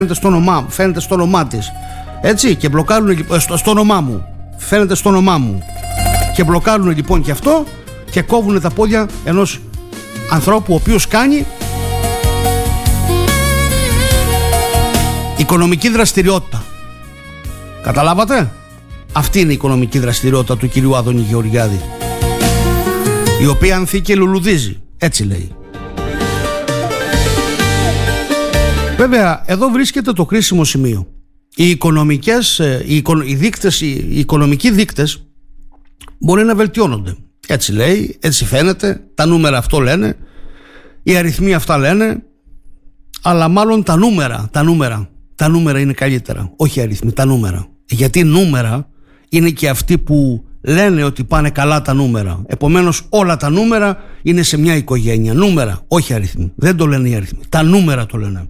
φαίνεται στο όνομά της. Έτσι, και μπλοκάρουν στο όνομά μου. Φαίνεται στο όνομά μου. Και μπλοκάρουν λοιπόν και αυτό και κόβουν τα πόδια ενός ανθρώπου ο οποίος κάνει οικονομική δραστηριότητα. Καταλάβατε? Αυτή είναι η οικονομική δραστηριότητα του κυρίου Άδωνη Γεωργιάδη, η οποία ανθεί και λουλουδίζει. Έτσι λέει. Βέβαια, εδώ βρίσκεται το κρίσιμο σημείο. Οι οικονομικοί δείκτες μπορεί να βελτιώνονται. Έτσι λέει, έτσι φαίνεται, τα νούμερα αυτό λένε, οι αριθμοί αυτά λένε, αλλά μάλλον τα νούμερα είναι καλύτερα, όχι οι αριθμοί, τα νούμερα. Γιατί νούμερα είναι και αυτοί που λένε ότι πάνε καλά τα νούμερα. Επομένως όλα τα νούμερα είναι σε μια οικογένεια. Νούμερα, όχι αριθμοί. Δεν το λένε οι αριθμοί, τα νούμερα το λένε.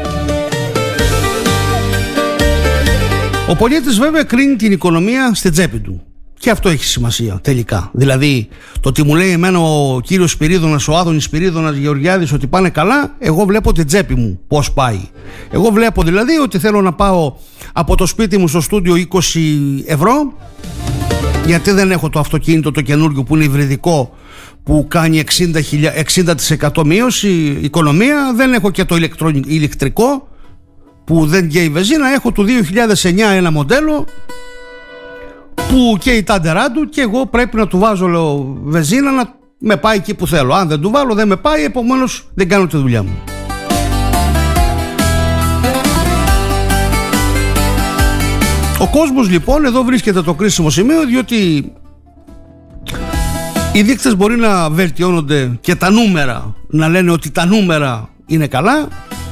Ο πολίτης βέβαια κρίνει την οικονομία στη τσέπη του. Και αυτό έχει σημασία τελικά. Δηλαδή, το ότι μου λέει εμένα ο κύριος Σπυρίδωνας, ο Άδωνης Σπυρίδωνας Γεωργιάδης ότι πάνε καλά, εγώ βλέπω την τσέπη μου πώς πάει. Εγώ βλέπω δηλαδή ότι θέλω να πάω από το σπίτι μου στο στούντιο 20 ευρώ, γιατί δεν έχω το αυτοκίνητο το καινούργιο που είναι υβριδικό, που κάνει 60% μείωση οικονομία. Δεν έχω και το ηλεκτρικό που δεν καίει βενζίνα. Έχω του 2009 ένα μοντέλο που καίει τα ντερά του και εγώ πρέπει να του βάζω, λέω, βενζίνα να με πάει εκεί που θέλω. Αν δεν του βάλω δεν με πάει, επομένως δεν κάνω τη δουλειά μου. Ο κόσμος λοιπόν εδώ βρίσκεται το κρίσιμο σημείο, διότι οι δείκτες μπορεί να βελτιώνονται και τα νούμερα να λένε ότι τα νούμερα είναι καλά,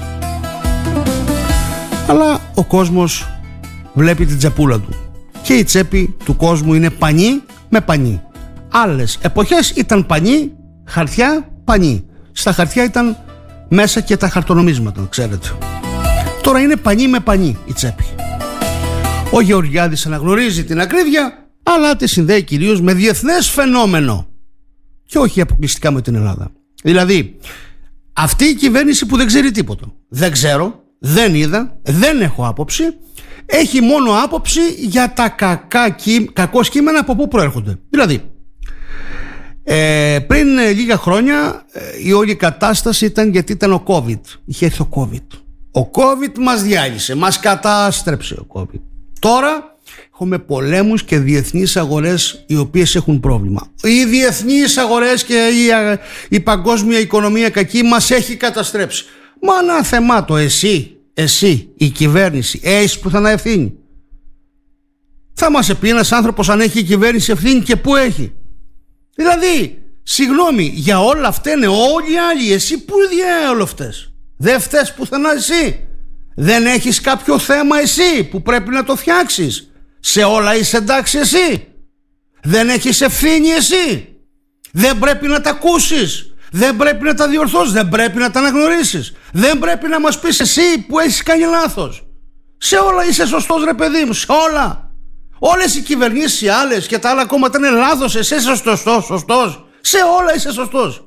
αλλά ο κόσμος βλέπει την τσεπούλα του και η τσέπη του κόσμου είναι πανί με πανί. Άλλες εποχές ήταν πανί, χαρτιά, πανί. Στα χαρτιά ήταν μέσα και τα χαρτονομίσματα, ξέρετε. Τώρα είναι πανί με πανί η τσέπη. Ο Γεωργιάδης αναγνωρίζει την ακρίβεια, αλλά τη συνδέει κυρίως με διεθνές φαινόμενο και όχι αποκλειστικά με την Ελλάδα. Δηλαδή, αυτή η κυβέρνηση που δεν ξέρει τίποτα, δεν ξέρω, δεν είδα, δεν έχω άποψη, έχει μόνο άποψη για τα κακό κείμενα από πού προέρχονται. Δηλαδή, πριν λίγα χρόνια η όλη κατάσταση ήταν γιατί ήταν ο COVID. Είχε έρθει ο COVID. Ο COVID μας διάλυσε, μας κατάστρεψε ο COVID. Τώρα έχουμε πολέμους και διεθνείς αγορές οι οποίες έχουν πρόβλημα. Οι διεθνείς αγορές και η παγκόσμια οικονομία κακή μας έχει καταστρέψει. Μα να θεμάτω εσύ, η κυβέρνηση, έχεις πουθενά ευθύνη? Θα μας πει ένας άνθρωπος αν έχει η κυβέρνηση ευθύνη και πού έχει? Δηλαδή, συγγνώμη, για όλα φταίνε όλοι οι άλλοι. Εσύ που διάολο φταίς? Δεν φταίς πουθενά εσύ? Δεν έχεις κάποιο θέμα εσύ που πρέπει να το φτιάξεις? Σε όλα είσαι εντάξει εσύ? Δεν έχεις ευθύνη εσύ? Δεν πρέπει να τα ακούσεις? Δεν πρέπει να τα διορθώσεις? Δεν πρέπει να τα αναγνωρίσεις? Δεν πρέπει να μας πεις εσύ που έχεις κάνει λάθος? Σε όλα είσαι σωστός ρε παιδί μου, σε όλα. Όλες οι κυβερνήσεις οι άλλες και τα άλλα κόμματα είναι λάθος, εσύ είσαι σωστός? Σε όλα είσαι σωστός.